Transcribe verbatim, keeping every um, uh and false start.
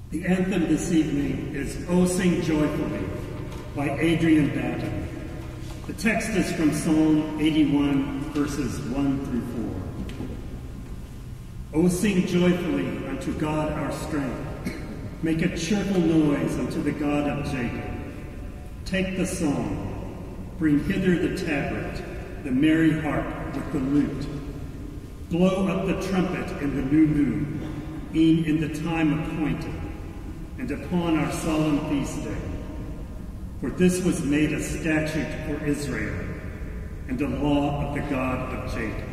The anthem this evening is "O Sing Joyfully" by Adrian Batten. The text is from Psalm eighty-one, verses one through four. O sing joyfully unto God our strength. Make a cheerful noise unto the God of Jacob. Take the song. Bring hither the tabret, the merry harp with the lute. Blow up the trumpet in the new moon, e'en in the time appointed, and upon our solemn feast day. For this was made a statute for Israel, and a law of the God of Jacob.